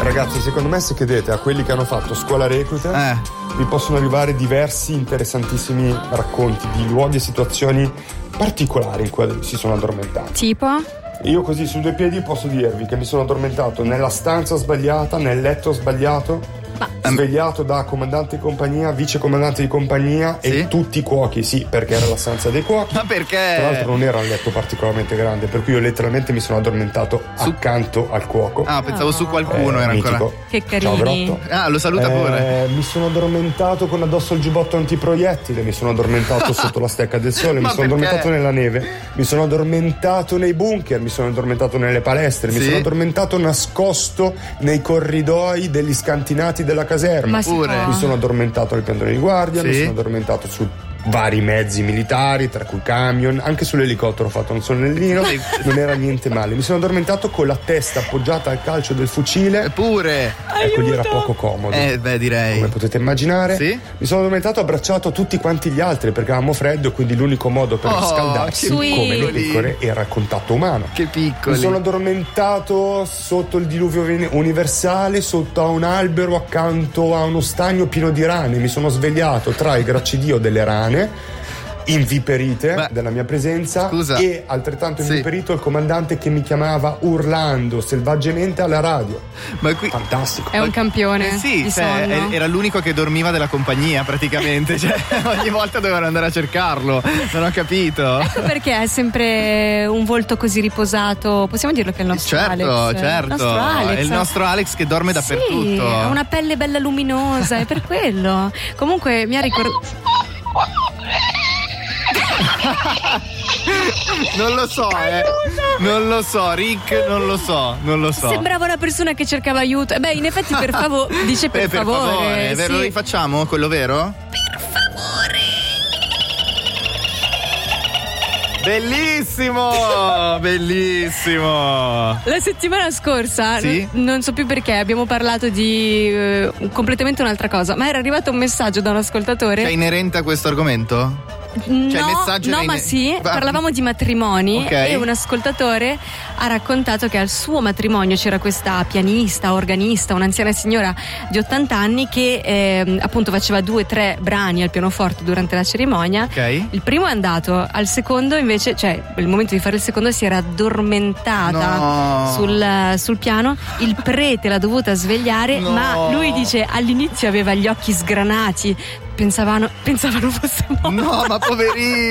Ragazzi, secondo me se chiedete a quelli che hanno fatto scuola reclute vi possono arrivare diversi interessantissimi racconti di luoghi e situazioni particolari in cui si sono addormentati. Tipo? Io così su due piedi posso dirvi che mi sono addormentato nella stanza sbagliata, nel letto sbagliato, svegliato da comandante di compagnia, vice comandante di compagnia e tutti i cuochi, sì, perché era la stanza dei cuochi. Ma perché? Tra l'altro non era un letto particolarmente grande, per cui io letteralmente mi sono addormentato accanto al cuoco. Ah, pensavo su qualcuno, era mitico. ancora. Che carini. Ciao Grotto. Ah, lo saluta pure. Mi sono addormentato con addosso il giubbotto antiproiettile, mi sono addormentato sotto la stecca del sole, mi sono addormentato nella neve, mi sono addormentato nei bunker, mi sono addormentato nelle palestre, mi sono addormentato nascosto nei corridoi degli scantinati della caserma. Pure. Mi sono addormentato nel piantone di guardia, mi sono addormentato su vari mezzi militari, tra cui camion, anche sull'elicottero ho fatto un sonnellino, non era niente male. Mi sono addormentato con la testa appoggiata al calcio del fucile. Pure. Ecco, lì era poco comodo. Direi. Come potete immaginare. Mi sono addormentato abbracciato a tutti quanti gli altri perché avevamo freddo, quindi l'unico modo per riscaldarsi, come le pecore, era il contatto umano. Che piccoli. Mi sono addormentato sotto il diluvio universale, sotto a un albero accanto a uno stagno pieno di rane. Mi sono svegliato tra il gracidio delle rane inviperite della mia presenza e altrettanto inviperito il comandante che mi chiamava urlando selvaggiamente alla radio. Ma qui fantastico. È un campione. Era l'unico che dormiva della compagnia praticamente, cioè ogni volta dovevano andare a cercarlo. Non ho capito. Ecco perché è sempre un volto così riposato. Possiamo dirlo che è il nostro Alex. Certo. È il nostro Alex che dorme dappertutto. Ha una pelle bella luminosa, è per quello. Comunque mi ha ricordato. Non lo so, non lo so, Rick, non lo so. Sembrava una persona che cercava aiuto. In effetti per favore, dice per favore. Vero, lo rifacciamo quello vero? Per favore. Bellissimo, bellissimo. La settimana scorsa, non so più perché, abbiamo parlato di completamente un'altra cosa, ma era arrivato un messaggio da un ascoltatore. È inerente a questo argomento? Parlavamo di matrimoni e un ascoltatore ha raccontato che al suo matrimonio c'era questa pianista, organista, un'anziana signora di 80 anni che appunto faceva 2-3 brani al pianoforte durante la cerimonia. Il primo è andato, al secondo invece, cioè il momento di fare il secondo, si era addormentata sul piano. Il prete l'ha dovuta svegliare, ma lui dice all'inizio aveva gli occhi sgranati. Pensavano fosse morta. No, ma poverino.